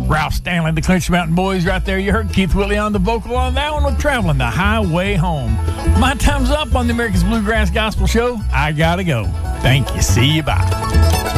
Ralph Stanley, the Clinch Mountain Boys right there. You heard Keith Whitley on the vocal on that one with Traveling the Highway Home. My time's up on the America's Bluegrass Gospel Show. I gotta go. Thank you. See you. Bye.